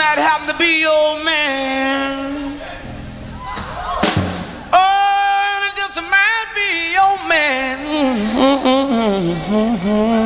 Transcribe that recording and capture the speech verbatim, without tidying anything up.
might happen to be your man. Oh, it just might be your man. Mm-hmm.